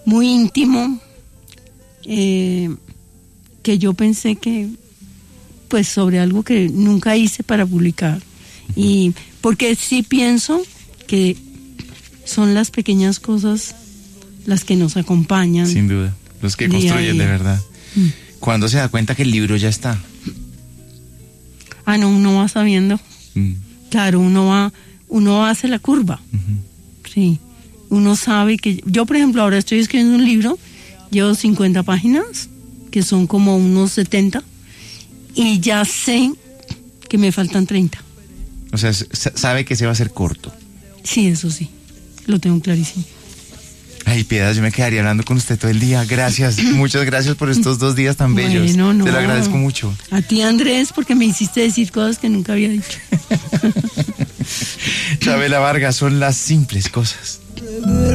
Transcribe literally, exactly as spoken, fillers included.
muy íntimo, eh, que yo pensé que, pues sobre algo que nunca hice para publicar. Y porque sí pienso que son las pequeñas cosas las que nos acompañan. Sin duda, los que construyen de verdad. Mm. ¿Cuándo se da cuenta que el libro ya está? Ah, no, uno va sabiendo. Mm. Claro, uno va, uno hace la curva. Uh-huh. Sí, uno sabe que... Yo, por ejemplo, ahora estoy escribiendo un libro, llevo cincuenta páginas, que son como unos setenta, y ya sé que me faltan treinta. O sea, sabe que se va a hacer corto. Sí, eso sí, lo tengo clarísimo. Ay, Piedad, yo me quedaría hablando con usted todo el día. Gracias, muchas gracias por estos dos días tan bellos. Bueno, no. Te lo agradezco mucho. A ti, Andrés, porque me hiciste decir cosas que nunca había dicho. Chabela Vargas, son las simples cosas.